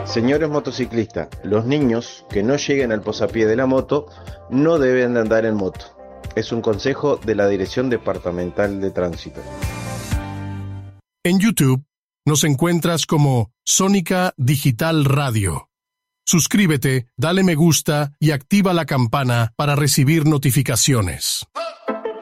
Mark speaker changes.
Speaker 1: Señores motociclistas, los niños que no lleguen al posapié de la moto no deben de andar en moto. Es un consejo de la Dirección Departamental de Tránsito.
Speaker 2: En YouTube nos encuentras como Sónica Digital Radio. Suscríbete, dale me gusta y activa la campana para recibir notificaciones.